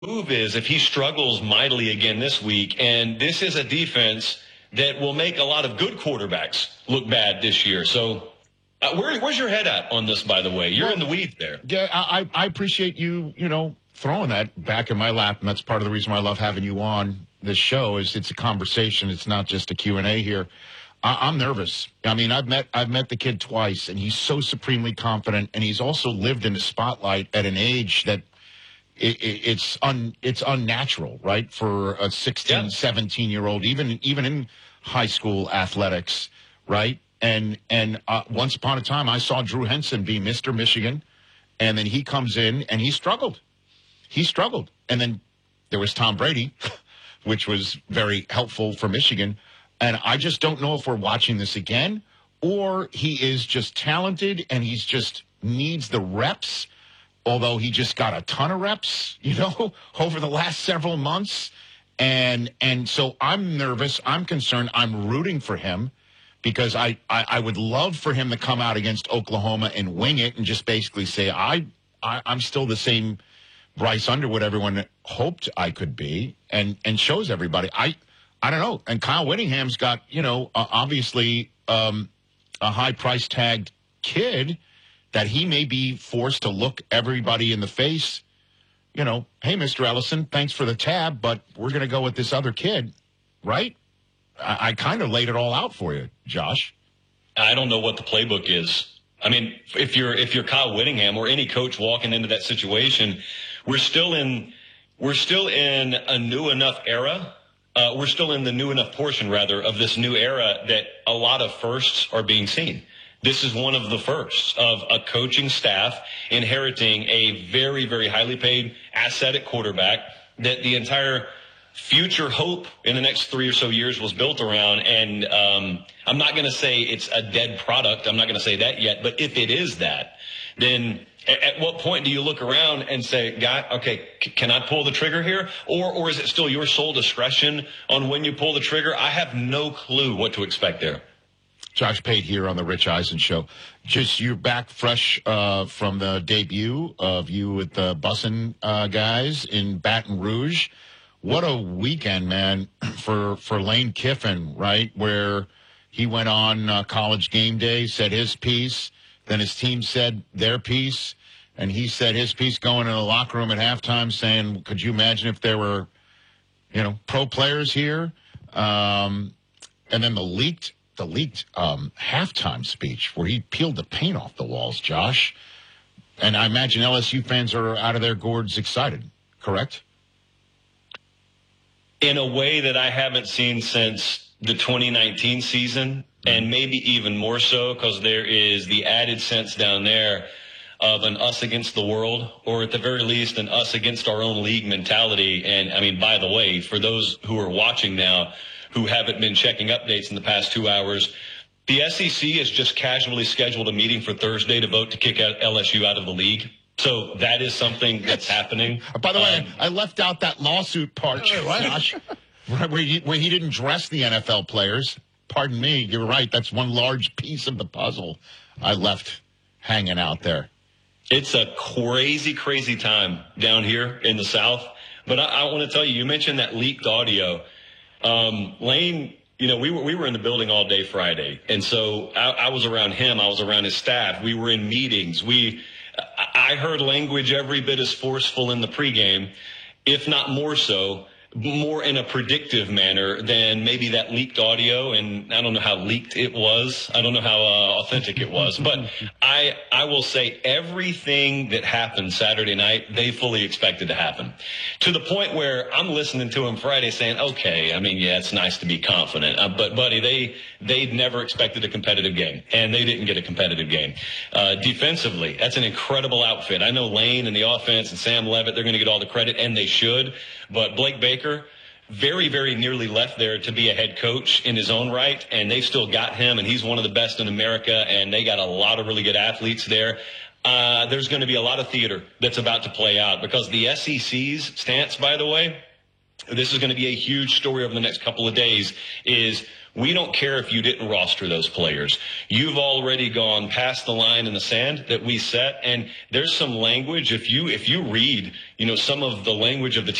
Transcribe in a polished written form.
move is if he struggles mightily again this week, and this is a defense that will make a lot of good quarterbacks look bad this year. So where's your head at on this, by the way? You're in the weeds there. Yeah, I appreciate you, throwing that back in my lap, and that's part of the reason why I love having you on this show is it's a conversation. It's not just a Q&A here. I'm nervous. I mean, I've met the kid twice, and he's so supremely confident, and he's also lived in the spotlight at an age that it's unnatural, right, for a 16, 17-year-old, even in high school athletics, right? And once upon a time, I saw Drew Henson be Mr. Michigan, and then he comes in, and he struggled. And then there was Tom Brady, which was very helpful for Michigan. And I just don't know if we're watching this again or he is just talented and he's just needs the reps, although he just got a ton of reps, over the last several months. And so I'm nervous. I'm concerned. I'm rooting for him because I would love for him to come out against Oklahoma and wing it and just basically say, I'm still the same Bryce Underwood everyone hoped I could be and shows everybody. I don't know. And Kyle Whittingham's got, obviously a high price tagged kid that he may be forced to look everybody in the face, hey, Mr. Ellison, thanks for the tab, but we're going to go with this other kid, right? I kind of laid it all out for you, Josh. I don't know what the playbook is. I mean, if you're Kyle Whittingham or any coach walking into that situation, we're still in a new enough era. We're still in the new enough portion, rather, of this new era that a lot of firsts are being seen. This is one of the firsts of a coaching staff inheriting a very, very highly paid asset at quarterback that the entire future hope in the next 3 or so years was built around. And I'm not going to say it's a dead product. I'm not going to say that yet. But if it is that, then at what point do you look around and say, "God, okay, can I pull the trigger here?" Or is it still your sole discretion on when you pull the trigger? I have no clue what to expect there. Josh Pate here on the Rich Eisen Show. Just you're back fresh from the debut of you with the Bussin' guys in Baton Rouge. What a weekend, man, for Lane Kiffin, right, where he went on College Game Day, said his piece. Then his team said their piece, and he said his piece going in the locker room at halftime saying, could you imagine if there were, pro players here? And then the leaked halftime speech where he peeled the paint off the walls, Josh. And I imagine LSU fans are out of their gourds excited, correct? In a way that I haven't seen since the 2019 season. And maybe even more so because there is the added sense down there of an us against the world, or at the very least an us against our own league mentality. And, I mean, by the way, for those who are watching now who haven't been checking updates in the past 2 hours, the SEC has just casually scheduled a meeting for Thursday to vote to kick out LSU out of the league. So that is something that's happening. By the way, I left out that lawsuit part, Josh, where he didn't dress the NFL players. Pardon me, you're right. That's one large piece of the puzzle I left hanging out there. It's a crazy, crazy time down here in the South. But I want to tell you, you mentioned that leaked audio. Lane, we were in the building all day Friday. And so I was around him. I was around his staff. We were in meetings. I heard language every bit as forceful in the pregame, if not more so. More in a predictive manner than maybe that leaked audio. And I don't know how leaked it was. I don't know how authentic it was. But I will say everything that happened Saturday night, they fully expected to happen. To the point where I'm listening to him Friday saying, okay, I mean, yeah, it's nice to be confident. But, buddy, they'd never expected a competitive game. And they didn't get a competitive game. Defensively, that's an incredible outfit. I know Lane and the offense and Sam Levitt, they're going to get all the credit, and they should. But Blake Baker, very, very nearly left there to be a head coach in his own right, and they've still got him, and he's one of the best in America, and they got a lot of really good athletes there. There's going to be a lot of theater that's about to play out because the SEC's stance, by the way, this is going to be a huge story over the next couple of days, is we don't care if you didn't roster those players. You've already gone past the line in the sand that we set, and there's some language. If you read, some of the language of the